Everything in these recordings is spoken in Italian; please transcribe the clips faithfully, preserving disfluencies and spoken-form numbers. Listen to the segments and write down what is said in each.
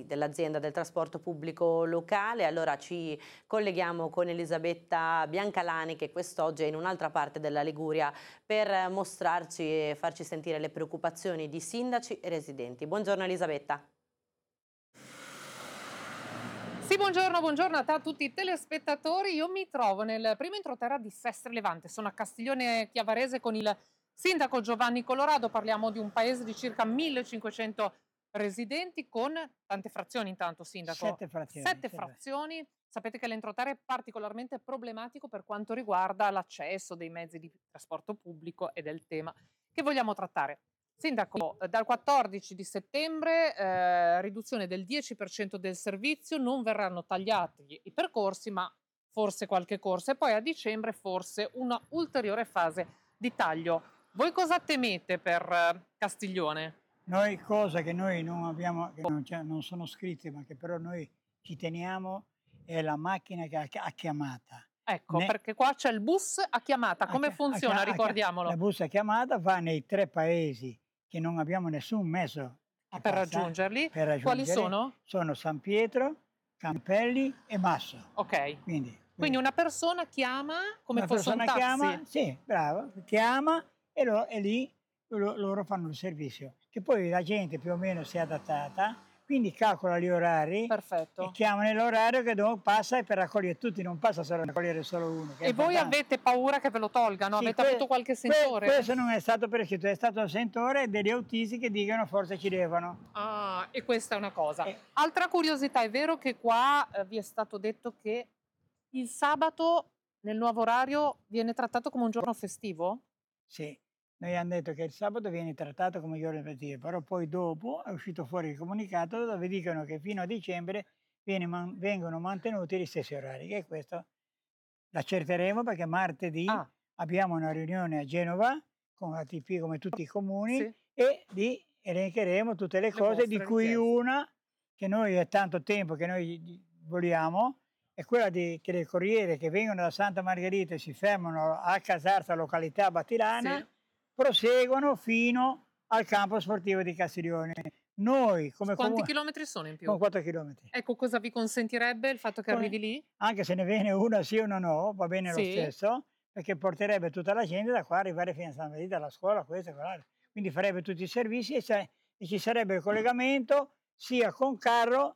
dell'azienda del trasporto pubblico locale. Allora ci colleghiamo con Elisabetta Biancalani, che quest'oggi è in un'altra parte della Liguria per mostrarci e farci sentire le preoccupazioni di sindaci e residenti. Buongiorno Elisabetta. Sì, buongiorno, buongiorno a te, a tutti i telespettatori. Io mi trovo nel primo entroterra di Sestre Levante, sono a Castiglione Chiavarese con il sindaco Giovanni Colorado. Parliamo di un paese di circa millecinquecento residenti con tante frazioni intanto, sindaco. Sette frazioni. Sette frazioni. Sapete che l'entroterra è particolarmente problematico per quanto riguarda l'accesso dei mezzi di trasporto pubblico ed è il tema che vogliamo trattare. Sindaco, dal quattordici di settembre eh, riduzione del dieci per cento del servizio, non verranno tagliati i percorsi, ma forse qualche corso, e poi a dicembre forse una ulteriore fase di taglio. Voi cosa temete per eh, Castiglione? Noi, cosa che noi non abbiamo, che non, non sono scritte, ma che però noi ci teniamo, è la macchina che ha, ha chiamata. Ecco, ne... perché qua c'è il bus a chiamata. Come a, funziona? A, ricordiamolo. La bus a chiamata va nei tre paesi che non abbiamo nessun mezzo ah, per, raggiungerli. per raggiungerli. Quali sono? Sono San Pietro, Campelli e Masso. Ok. Quindi, quindi una persona chiama come una fosse un taxi? Chiama, sì, bravo, chiama e, lo, e lì lo, loro fanno il servizio. Che poi la gente più o meno si è adattata, quindi calcola gli orari. Perfetto. E chiama nell'orario che dopo passa e per raccogliere tutti, non passa solo a raccogliere solo uno. E voi avete paura che ve lo tolgano? Sì, avete que avuto qualche sentore? Que questo non è stato prescritto, è stato il sentore degli autisti che dicono forse ci devono. Ah, e questa è una cosa. Eh. Altra curiosità, è vero che qua eh, vi è stato detto che il sabato nel nuovo orario viene trattato come un giorno festivo? Sì. Noi hanno detto che il sabato viene trattato come giorno festivo, però poi dopo è uscito fuori il comunicato dove dicono che fino a dicembre man vengono mantenuti gli stessi orari. E questo l'accerteremo perché martedì ah. abbiamo una riunione a Genova con A T P come tutti i comuni, sì, e lì elencheremo tutte le, le cose di cui richieste. Una che noi è tanto tempo che noi vogliamo è quella di, che le corriere che vengono da Santa Margherita e si fermano a Casarsa, località Battilana, sì, proseguono fino al campo sportivo di Castiglione. Noi come Quanti comune, chilometri sono in più? Con quattro chilometri. Ecco, cosa vi consentirebbe il fatto che con, arrivi lì? Anche se ne viene una sì o una no, va bene, sì, lo stesso, perché porterebbe tutta la gente da qua arrivare fino a Santa Margherita, alla scuola, questa e quell'altra. Quindi farebbe tutti i servizi e, e ci sarebbe il collegamento sia con Carro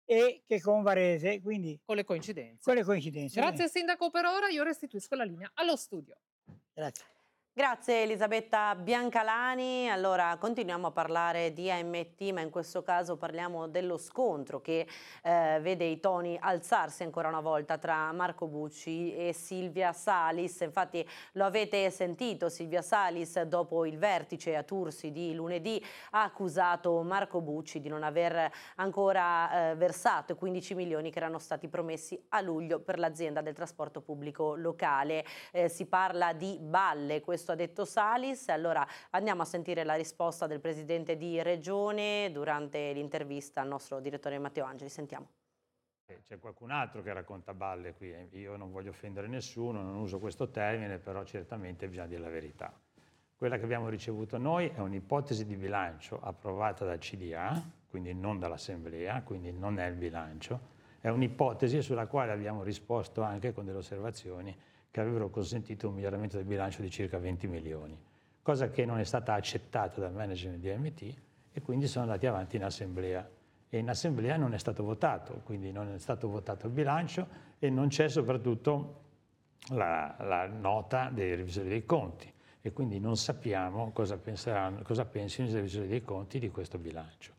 e che con Varese. Quindi con le coincidenze. Con le coincidenze. Grazie quindi. Sindaco per ora, io restituisco la linea allo studio. Grazie. Grazie Elisabetta Biancalani. Allora continuiamo a parlare di A M T, ma in questo caso parliamo dello scontro che eh, vede i toni alzarsi ancora una volta tra Marco Bucci e Silvia Salis. Infatti lo avete sentito, Silvia Salis dopo il vertice a Tursi di lunedì ha accusato Marco Bucci di non aver ancora eh, versato i quindici milioni che erano stati promessi a luglio per l'azienda del trasporto pubblico locale. Eh, si parla di balle, questo ha detto Salis. Allora andiamo a sentire la risposta del presidente di Regione durante l'intervista al nostro direttore Matteo Angeli. Sentiamo. C'è qualcun altro che racconta balle qui, io non voglio offendere nessuno, non uso questo termine, però certamente bisogna dire la verità. Quella che abbiamo ricevuto noi è un'ipotesi di bilancio approvata dal C D A, quindi non dall'Assemblea, quindi non è il bilancio, è un'ipotesi sulla quale abbiamo risposto anche con delle osservazioni che avrebbero consentito un miglioramento del bilancio di circa venti milioni, cosa che non è stata accettata dal management di A M T e quindi sono andati avanti in assemblea. E in assemblea non è stato votato, quindi non è stato votato il bilancio e non c'è soprattutto la, la nota dei revisori dei conti e quindi non sappiamo cosa, penseranno, cosa pensino i revisori dei conti di questo bilancio.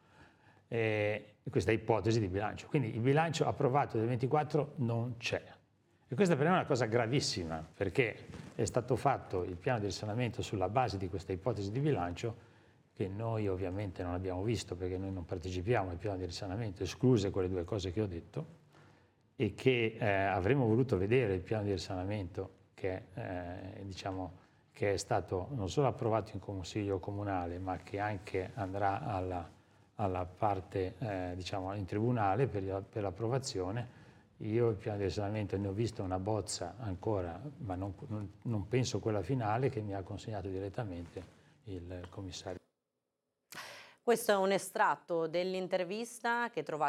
E questa ipotesi di bilancio. Quindi il bilancio approvato del ventiquattro non c'è. E questa per me è una cosa gravissima, perché è stato fatto il piano di risanamento sulla base di questa ipotesi di bilancio, che noi ovviamente non abbiamo visto perché noi non partecipiamo al piano di risanamento, escluse quelle due cose che ho detto, e che eh, avremmo voluto vedere il piano di risanamento che, eh, diciamo, che è stato non solo approvato in Consiglio Comunale, ma che anche andrà alla, alla parte, eh, diciamo, in tribunale per, per l'approvazione. Io il piano di risanamento ne ho visto una bozza ancora, ma non, non, non penso quella finale che mi ha consegnato direttamente il commissario. Questo è un estratto dell'intervista che trovate